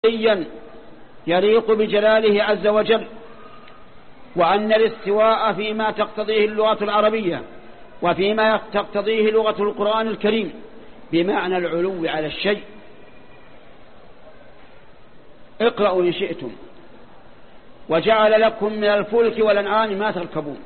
يليق بجلاله عز وجل، وأن الاستواء فيما تقتضيه اللغة العربية وفيما تقتضيه لغة القرآن الكريم بمعنى العلو على الشيء. اقرأوا إن شئتم: وجعل لكم من الفلك والأنعام ما تركبون،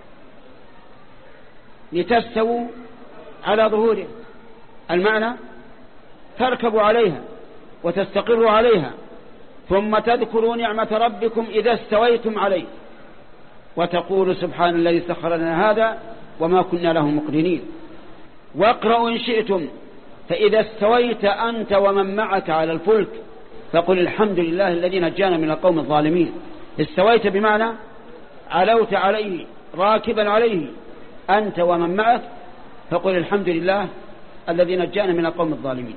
لتستووا على ظهوره، المعنى تركبوا عليها وتستقروا عليها، ثم تذكروا نعمة ربكم إذا استويتم عليه وتقولوا سبحان الذي سخر لنا هذا وما كنا له مقرنين. واقرأوا إن شئتم: فإذا استويت أنت ومن معك على الفلك فقل الحمد لله الذي نجانا من القوم الظالمين. استويت بمعنى علوت عليه راكبا عليه أنت ومن معك، فقل الحمد لله الذي نجانا من القوم الظالمين.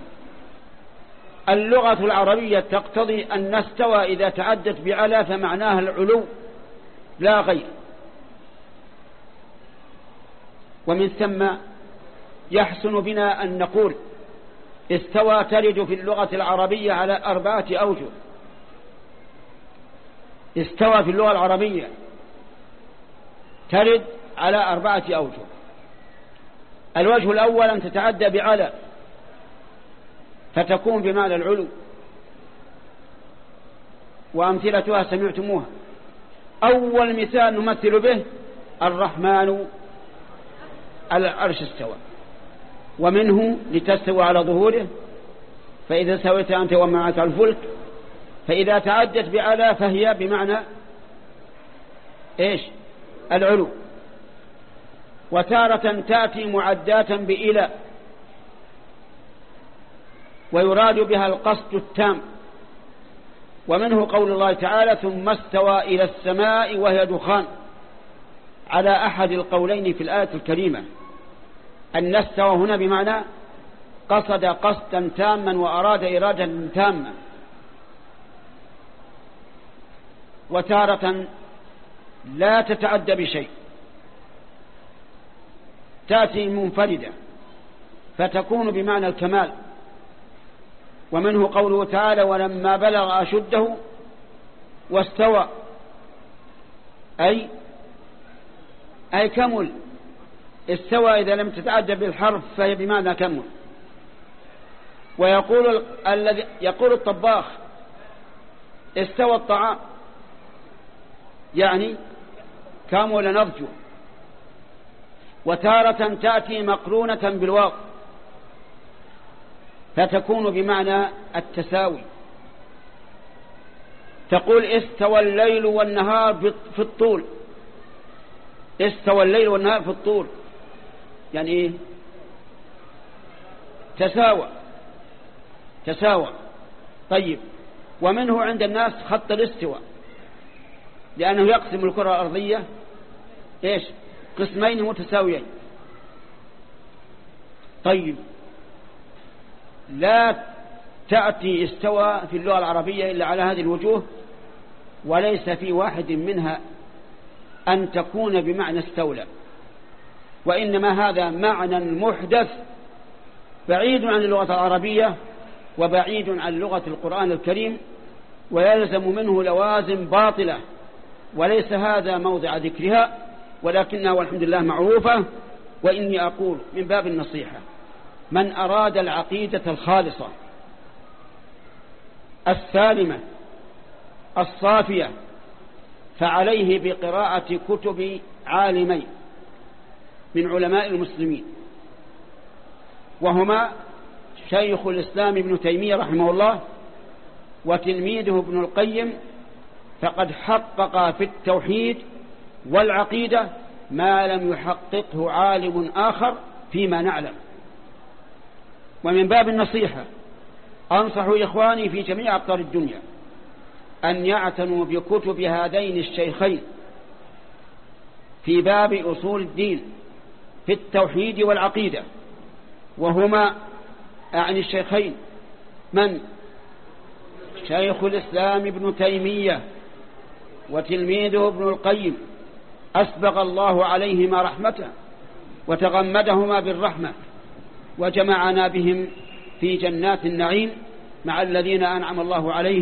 اللغة العربية تقتضي أن نستوى إذا تعدت بعلى فمعناها العلو لا غير، ومن ثم يحسن بنا أن نقول استوى ترد في اللغة العربية على 4 أوجه. استوى في اللغة العربية ترد على 4 أوجه. الوجه الأول أن تتعدى بعلى فتكون بمعنى العلو، وأمثلتها سمعتموها. أول مثال نمثل به الرحمن على العرش استوى، ومنه لتستوى على ظهوره، فإذا سويت أنت ومعك الفلك. فإذا تعدت بعلى فهي بمعنى إيش؟ العلو. وتارة تأتي معداة بإلى، ويراد بها القصد التام، ومنه قول الله تعالى ثم استوى إلى السماء وهي دخان، على أحد القولين في الآية الكريمة. أن استوى هنا بمعنى قصد قصدا تاما وأراد إرادة تامة. وتارة لا تتعدى بشيء، تأتي منفردة فتكون بمعنى الكمال، ومنه قوله تعالى ولما بلغ أشده واستوى، أي كمل. استوى إذا لم تتعدى بالحرف فهي بمعنى كمل. يقول الطباخ استوى الطعام، يعني كمل نضجه. وتارة تأتي مقرونة بالواو فتكون بمعنى التساوي. تقول استوى الليل والنهار في الطول. استوى الليل والنهار في الطول يعني إيه؟ تساوى. طيب، ومنه عند الناس خط الاستواء، لأنه يقسم الكرة الأرضية إيش؟ قسمين متساويين. طيب، لا تأتي استوى في اللغة العربية إلا على هذه الوجوه، وليس في واحد منها أن تكون بمعنى استولى، وإنما هذا معنى محدث بعيد عن اللغة العربية وبعيد عن لغة القرآن الكريم، ويلزم منه لوازم باطلة، وليس هذا موضع ذكرها، ولكنها والحمد لله معروفة. وإني أقول من باب النصيحة: من أراد العقيدة الخالصة السالمة الصافية فعليه بقراءة كتب عالمين من علماء المسلمين، وهما شيخ الإسلام ابن تيمية رحمه الله وتلميذه ابن القيم، فقد حقق في التوحيد والعقيدة ما لم يحققه عالم آخر فيما نعلم. ومن باب النصيحة أنصح إخواني في جميع أقطار الدنيا أن يعتنوا بكتب هذين الشيخين في باب أصول الدين في التوحيد والعقيدة، وهما أعني الشيخين من؟ شيخ الإسلام ابن تيمية وتلميذه ابن القيم، أسبغ الله عليهما رحمته وتغمدهما بالرحمة، وجمعنا بهم في جنات النعيم مع الذين أنعم الله عليهم